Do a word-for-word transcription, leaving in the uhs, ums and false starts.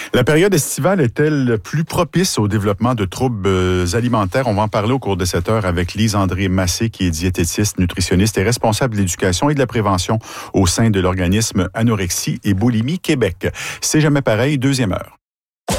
La période estivale est-elle plus propice au développement de troubles alimentaires? On va en parler au cours de cette heure avec Lise-Andrée Massé, qui est diététiste, nutritionniste et responsable de l'éducation et de la prévention au sein de l'organisme Anorexie et Boulimie Québec. C'est jamais pareil, deuxième heure.